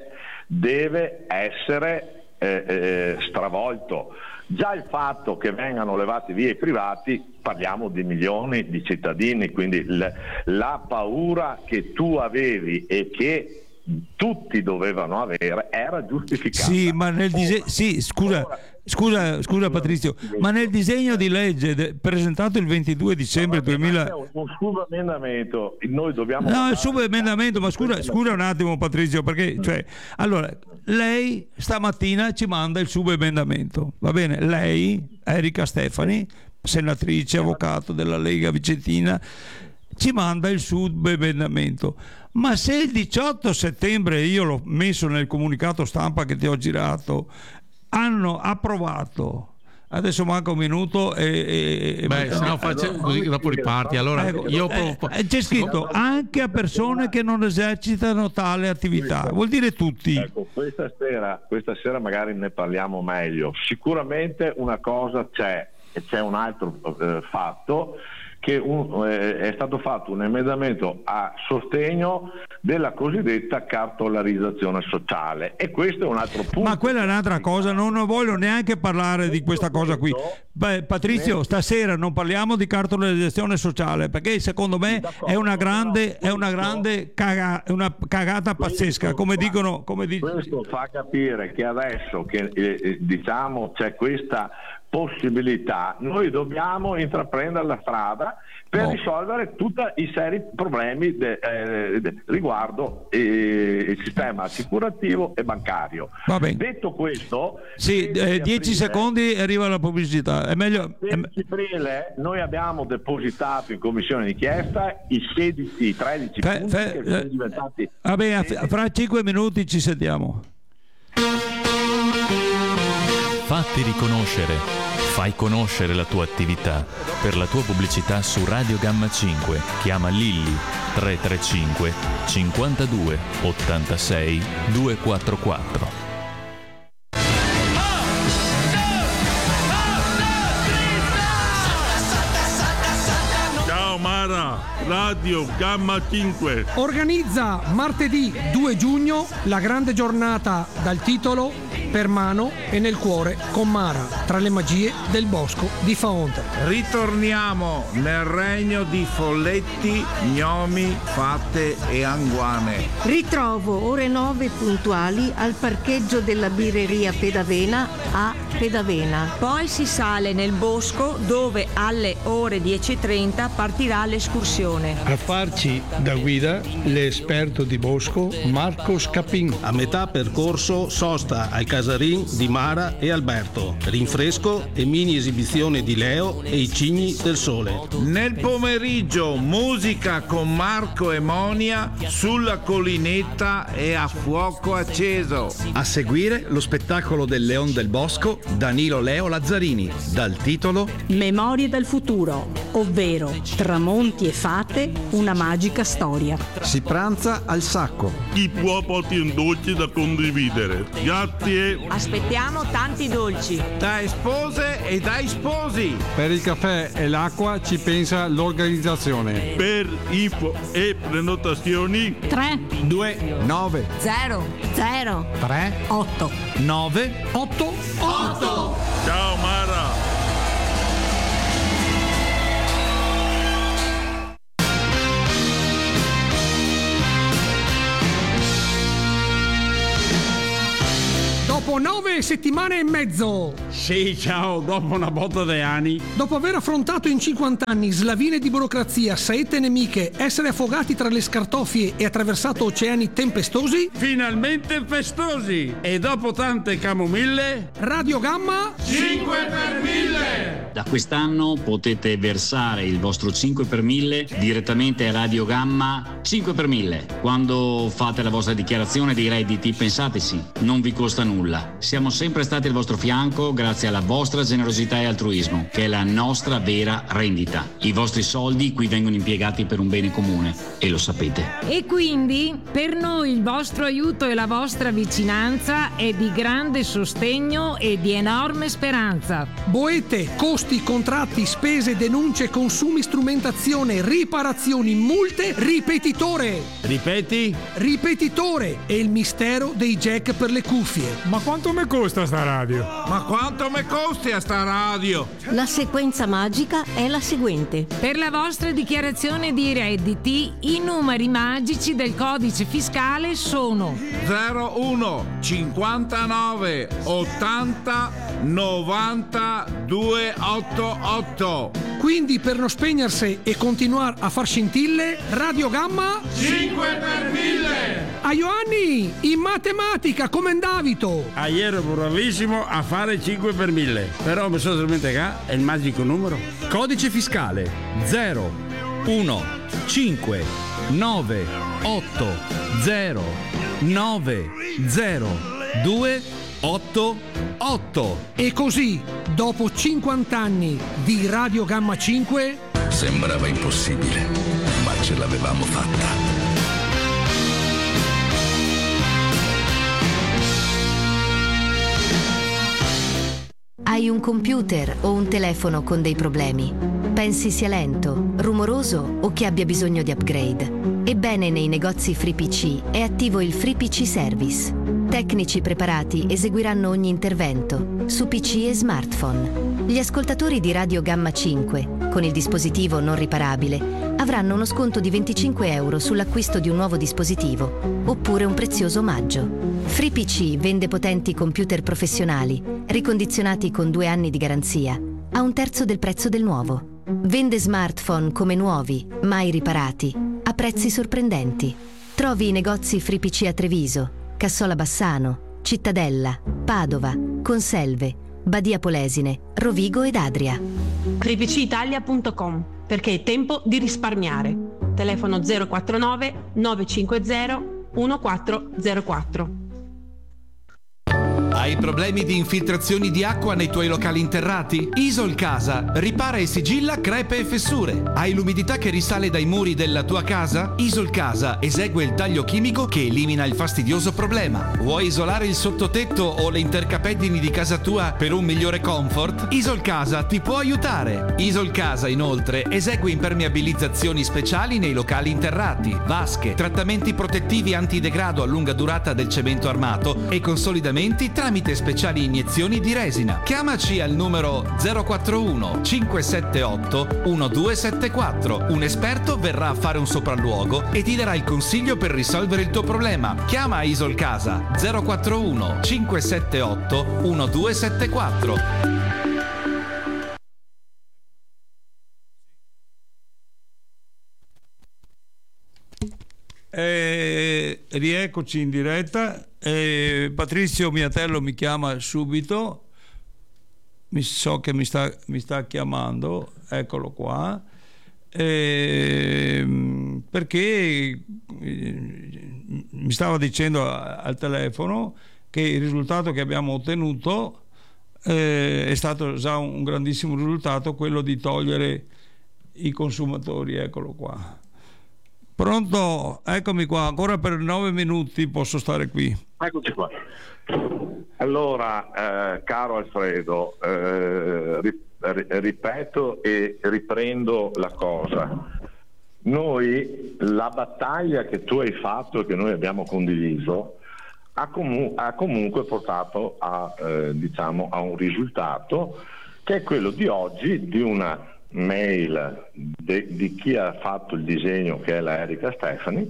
deve essere eh, eh, stravolto. Già il fatto che vengano levati via i privati, parliamo di milioni di cittadini, quindi l- la paura che tu avevi e che tutti dovevano avere era giustificata. Sì, ma nel disegno, sì, scusa, scusa, scusa Patrizio, ma nel disegno di legge de- presentato il ventidue dicembre duemila... Un, un subemendamento, noi dobbiamo... No, il subemendamento, ma scusa, scusa un attimo Patrizio, perché, cioè, allora, lei stamattina ci manda il subemendamento, va bene? Lei, Erika Stefani, senatrice, avvocato della Lega Vicentina, ci manda il subemendamento. Ma se il diciotto settembre, io l'ho messo nel comunicato stampa che ti ho girato, hanno approvato, adesso manca un minuto e, e beh, se no faccio così dopo riparti. Allora ecco, io eh, provo... c'è scritto anche a persone che non esercitano tale attività, vuol dire tutti. Ecco, questa sera, questa sera magari ne parliamo meglio. Sicuramente una cosa c'è, e c'è un altro eh, fatto, che un, eh, è stato fatto un emendamento a sostegno della cosiddetta cartolarizzazione sociale, e questo è un altro punto. Ma quella è un'altra cosa, non voglio neanche parlare di questa cosa qui. Beh, Patrizio, stasera non parliamo di cartolarizzazione sociale, perché secondo me è una grande, è una grande caga, una cagata pazzesca, come dicono, come dic- questo fa capire che adesso che eh, diciamo c'è questa possibilità, noi dobbiamo intraprendere la strada per no. risolvere tutti i seri problemi de, eh, de, riguardo eh, il sistema assicurativo e bancario. Va bene. Detto questo, sì, eh, dieci secondi e arriva la pubblicità. È meglio. sedici aprile noi abbiamo depositato in commissione d'inchiesta i sedici, i tredici fe, punti fe, che sono eh, diventati. Va bene, fra cinque minuti ci sentiamo. Fatti riconoscere, fai conoscere la tua attività. Per la tua pubblicità su Radio Gamma cinque chiama Lilli tre tre cinque cinquantadue ottantasei duecentoquarantaquattro. Ciao Mara, Radio Gamma cinque organizza martedì due giugno la grande giornata dal titolo Per mano e nel cuore con Mara, tra le magie del bosco di Faonte. Ritorniamo nel regno di folletti, gnomi, fatte e anguane. Ritrovo ore nove puntuali al parcheggio della birreria Pedavena a Pedavena. Poi si sale nel bosco dove alle ore dieci e trenta partirà l'escursione. A farci da guida l'esperto di bosco Marco Scapin. A metà percorso sosta al casarin di Mara e Alberto, rinfresco e mini esibizione di Leo e i cigni del sole. Nel pomeriggio musica con Marco e Monia sulla collinetta e a fuoco acceso. A seguire lo spettacolo del Leon del Bosco Danilo Leo Lazzarini dal titolo Memorie del futuro. ovvero tramonti e fate, una magica storia. Si pranza al sacco. Chi può porti un dolce da condividere. Grazie. Aspettiamo tanti dolci. Dai spose e dai sposi. Per il caffè e l'acqua ci pensa l'organizzazione. Per info e prenotazioni tre due nove zero zero tre otto nove otto otto. Ciao Mara. Dopo nove settimane e mezzo, Sì, ciao, dopo una botta di anni. dopo aver affrontato in cinquanta anni slavine di burocrazia, saette nemiche, essere affogati tra le scartoffie e attraversato oceani tempestosi, Finalmente festosi. E dopo tante camomille, Radio Gamma cinque per mille. Da quest'anno potete versare il vostro cinque per mille direttamente a Radio Gamma cinque per mille. Quando fate la vostra dichiarazione dei redditi, pensateci, non vi costa nulla. Siamo sempre stati al vostro fianco grazie alla vostra generosità e altruismo, che è la nostra vera rendita. I vostri soldi qui vengono impiegati per un bene comune e lo sapete. E quindi per noi il vostro aiuto e la vostra vicinanza è di grande sostegno e di enorme speranza. Boete, costi, contratti, spese, denunce, consumi, strumentazione, riparazioni, multe, ripetitore. Ripeti? Ripetitore è il mistero dei jack per le cuffie. Ma quanto mi costa sta radio? Ma quanto mi costi a sta radio? La sequenza magica è la seguente. Per la vostra dichiarazione di redditi, i numeri magici del codice fiscale sono zero uno cinquantanove ottanta novanta duecentottantotto. Quindi per non spegnersi e continuare a far scintille, Radio Gamma cinque per mille. a Ioanni in matematica come Davito. Ah, ero bravissimo a fare cinque per mille. Però mi sono dimenticato è il magico numero. Codice fiscale zero uno cinque nove otto zero nove zero due otto otto. E così, dopo cinquanta anni di Radio Gamma cinque, sembrava impossibile, ma ce l'avevamo fatta. Hai un computer o un telefono con dei problemi? Pensi sia lento, rumoroso o che abbia bisogno di upgrade? Ebbene, nei negozi FreePC è attivo il FreePC Service. Tecnici preparati eseguiranno ogni intervento su P C e smartphone. Gli ascoltatori di Radio Gamma cinque, con il dispositivo non riparabile, avranno uno sconto di venticinque euro sull'acquisto di un nuovo dispositivo, oppure un prezioso omaggio. FreePC vende potenti computer professionali, ricondizionati con due anni di garanzia, a un terzo del prezzo del nuovo. Vende smartphone come nuovi, mai riparati, a prezzi sorprendenti. Trovi i negozi FreePC a Treviso, Cassola Bassano, Cittadella, Padova, Conselve, Badia Polesine, Rovigo ed Adria. free p c italia punto com, perché è tempo di risparmiare. Telefono zero quattro nove nove cinque zero uno quattro zero quattro. Hai problemi di infiltrazioni di acqua nei tuoi locali interrati? Isol Casa ripara e sigilla crepe e fessure. Hai l'umidità che risale dai muri della tua casa? Isol Casa esegue il taglio chimico che elimina il fastidioso problema. Vuoi isolare il sottotetto o le intercapedini di casa tua per un migliore comfort? Isol Casa ti può aiutare. Isol Casa inoltre esegue impermeabilizzazioni speciali nei locali interrati, vasche, trattamenti protettivi antidegrado a lunga durata del cemento armato e consolidamenti tramite speciali iniezioni di resina. Chiamaci al numero zero quattro uno cinque sette otto uno due sette quattro. Un esperto verrà a fare un sopralluogo e ti darà il consiglio per risolvere il tuo problema. Chiama Isol Casa zero quattro uno cinque sette otto uno due sette quattro. Eh, rieccoci in diretta. Eh, Patrizio Miatello mi chiama subito, mi, so che mi sta, mi sta chiamando, eccolo qua, eh, perché eh, mi stava dicendo al telefono che il risultato che abbiamo ottenuto eh, è stato già un grandissimo risultato, quello di togliere i consumatori, eccolo qua. Pronto? Eccomi qua, ancora per nove minuti posso stare qui. Eccoci qua. Allora, eh, caro Alfredo, eh, ripeto e riprendo la cosa. Noi, la battaglia che tu hai fatto e che noi abbiamo condiviso ha, comu- ha comunque portato a, eh, diciamo, a un risultato che è quello di oggi, di una mail de- di chi ha fatto il disegno, che è la Erika Stefani,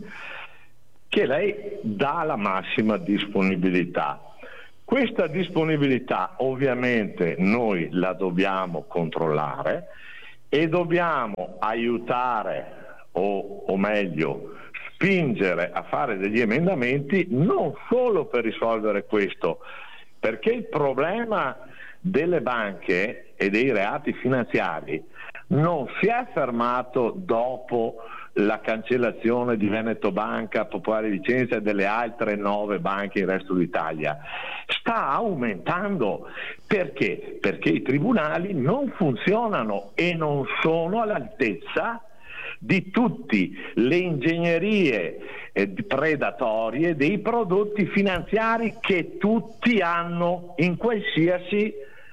che lei dà la massima disponibilità. Questa disponibilità ovviamente noi la dobbiamo controllare e dobbiamo aiutare o, o meglio spingere a fare degli emendamenti non solo per risolvere questo, perché il problema delle banche e dei reati finanziari non si è fermato dopo la cancellazione di Veneto Banca, Popolare di Vicenza e delle altre nove banche in resto d'Italia. Sta aumentando. Perché? Perché i tribunali non funzionano e non sono all'altezza di tutte le ingegnerie eh, predatorie dei prodotti finanziari che tutti hanno in qualsiasi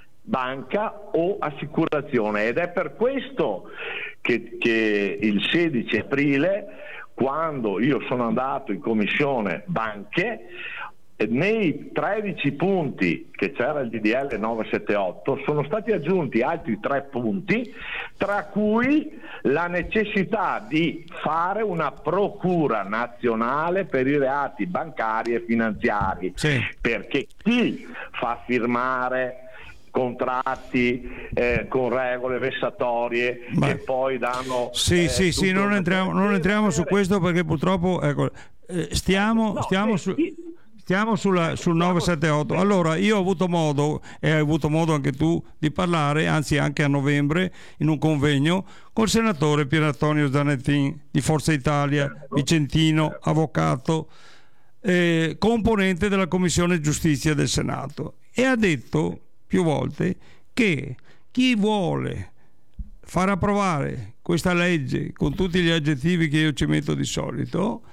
banca o assicurazione, ed è per questo che, che il sedici aprile, quando io sono andato in commissione banche, nei tredici punti che c'era il D D L novecentosettantotto sono stati aggiunti altri tre punti, tra cui la necessità di fare una procura nazionale per i reati bancari e finanziari, sì. Perché chi fa firmare contratti eh, con regole vessatorie Ma... che poi danno sì eh, sì sì non entriamo, non entriamo su questo, perché purtroppo ecco, eh, stiamo no, stiamo su Stiamo sulla, sul novecentosettantotto. Allora, io ho avuto modo, e hai avuto modo anche tu, di parlare, anzi anche a novembre, in un convegno, col senatore Pier Antonio Zanettin di Forza Italia, vicentino, avvocato, eh, componente della Commissione Giustizia del Senato, e ha detto più volte che chi vuole far approvare questa legge con tutti gli aggettivi che io ci metto di solito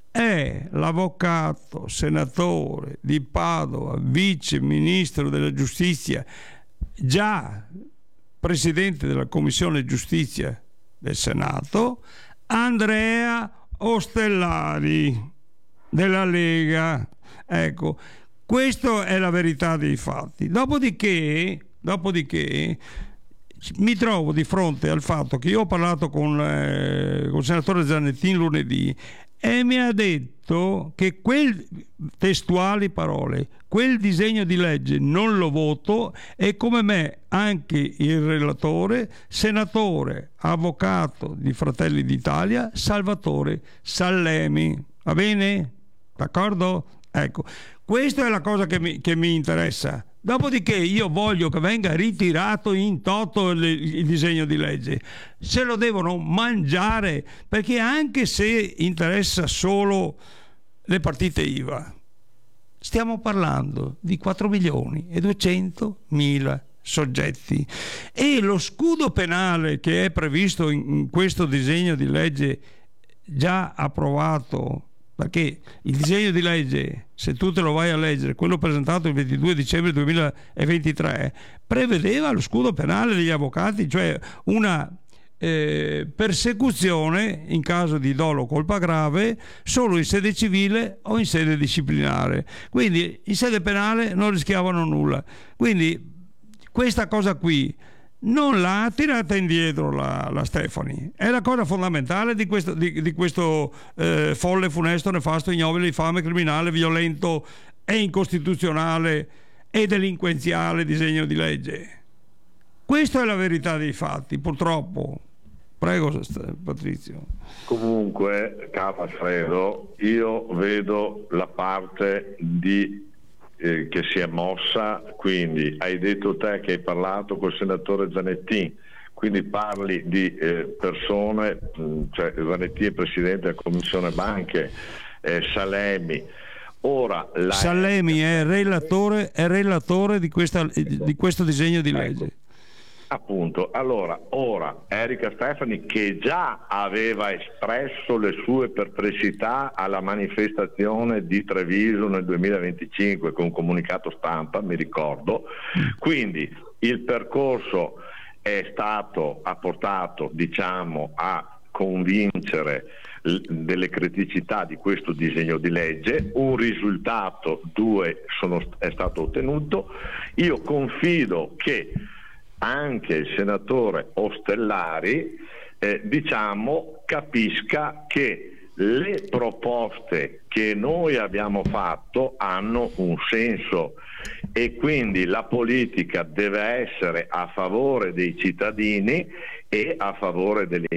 è l'avvocato senatore di Padova, vice ministro della giustizia, già presidente della Commissione Giustizia del Senato, Andrea Ostellari della Lega. Ecco, questa è la verità dei fatti. Dopodiché, dopodiché mi trovo di fronte al fatto che io ho parlato con, eh, con il senatore Zanettin lunedì, e mi ha detto che quel, testuali parole, quel disegno di legge non lo voto, e come me anche il relatore, senatore, avvocato di Fratelli d'Italia, Salvatore Sallemi. Va bene? D'accordo? Ecco, questa è la cosa che mi, che mi interessa. Dopodiché io voglio che venga ritirato in toto il, il disegno di legge. Se lo devono mangiare, perché anche se interessa solo le partite I V A, stiamo parlando di quattro milioni e duecentomila soggetti, e lo scudo penale che è previsto in, in questo disegno di legge già approvato, perché il disegno di legge, se tu te lo vai a leggere, quello presentato il ventidue dicembre duemilaventitré, prevedeva lo scudo penale degli avvocati, cioè una eh, persecuzione in caso di dolo o colpa grave solo in sede civile o in sede disciplinare. Quindi in sede penale non rischiavano nulla. Quindi questa cosa qui non l'ha tirata indietro la, la Stefani. È la cosa fondamentale di questo, di, di questo eh, folle, funesto, nefasto, ignobile, infame, criminale, violento e incostituzionale e delinquenziale disegno di legge. Questa è la verità dei fatti, purtroppo. Prego, Patrizio. Comunque, caro Alfredo, io vedo la parte di Eh, che si è mossa. Quindi hai detto te che hai parlato col senatore Zanettin, quindi parli di eh, persone, mh, cioè Zanettin è presidente della Commissione Banche, eh, Salemi. Ora la Salemi è relatore, è relatore di, questa, di questo disegno di legge. Appunto, allora ora Erika Stefani, che già aveva espresso le sue perplessità alla manifestazione di Treviso nel duemilaventicinque con comunicato stampa, mi ricordo, quindi il percorso è stato, ha portato, diciamo, a convincere delle criticità di questo disegno di legge, un risultato, due, sono, è stato ottenuto. Io confido che anche il senatore Ostellari eh, diciamo capisca che le proposte che noi abbiamo fatto hanno un senso e quindi la politica deve essere a favore dei cittadini e a favore delle